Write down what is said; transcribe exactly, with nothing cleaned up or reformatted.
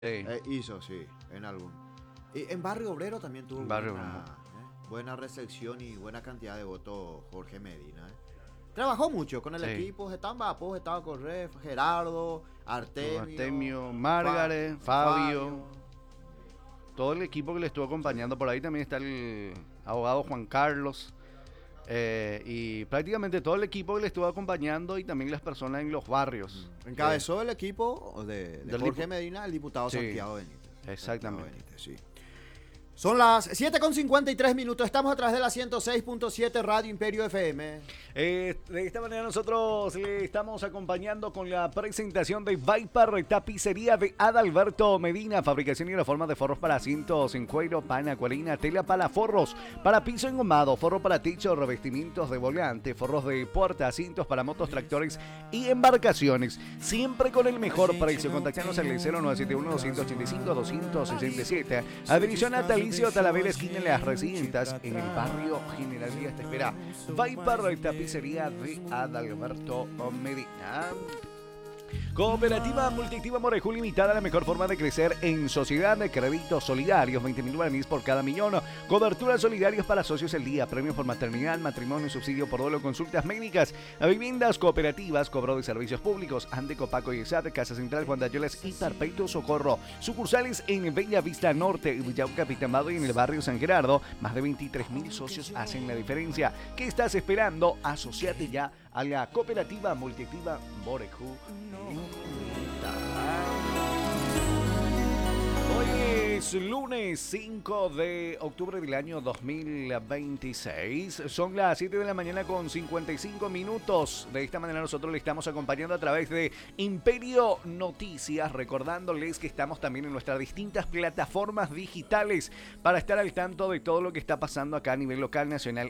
Sí. Eh, hizo, sí, en algún. Y en Barrio Obrero también tuvo Barrio buena, Obrero. eh, buena recepción y buena cantidad de votos Jorge Medina. eh. Trabajó mucho con el Sí. equipo, estaba Mbappé, estaba Correa, Gerardo, Artemio, Artemio, Fa- Margaret, Fabio. Fabio. Todo el equipo que le estuvo acompañando por ahí. También está el abogado Juan Carlos. eh, y prácticamente todo el equipo que le estuvo acompañando y también las personas en los barrios. Encabezó el equipo de, de Del Jorge dipu- Medina, el diputado Sí, Santiago Benítez. exactamente. Santiago Benítez, sí. Son las siete con cincuenta y tres minutos. Estamos a través de la ciento seis punto siete Radio Imperio F M. Eh, de esta manera nosotros le estamos acompañando con la presentación de Viper Tapicería de Adalberto Medina, fabricación y reforma de forros para asientos en cuero, pana, cuarina, tela para forros, para piso engomado, forro para techo, revestimientos de volante, forros de puerta, asientos para motos, tractores y embarcaciones, siempre con el mejor precio. Contactanos al cero nueve siete uno, dos ocho cinco, dos seis siete. Adivisión Natalicio Talavera, esquina de las Residentas, en el barrio General Díaz te espera. Viper Tapicería de Adalberto Medina. Cooperativa Multiactiva Morejú Limitada, la mejor forma de crecer en sociedad. De créditos solidarios, veinte mil guaraníes por cada millón. Coberturas solidarias para socios el día, premios por maternidad, matrimonio, subsidio por duelo, consultas médicas, viviendas cooperativas, cobro de servicios públicos, Andeco, Paco y ESAT, Casa Central, Juan de Ayolas y Perpetuo Socorro. Sucursales en Bella Vista Norte, Villauca, Capitamado y en el barrio San Gerardo. Más de veintitrés mil socios hacen la diferencia. ¿Qué estás esperando? Asociate ya a la Cooperativa Multiactiva Morejú. Hoy es lunes cinco de octubre del año dos mil veintiséis. Son las siete de la mañana con cincuenta y cinco minutos. De esta manera nosotros le estamos acompañando a través de Imperio Noticias, recordándoles que estamos también en nuestras distintas plataformas digitales para estar al tanto de todo lo que está pasando acá a nivel local, nacional